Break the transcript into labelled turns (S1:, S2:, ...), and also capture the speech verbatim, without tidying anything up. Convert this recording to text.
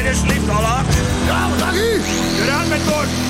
S1: alsjeblieft, Allah.
S2: Ja, wat dank u.
S1: Eruit met Bord.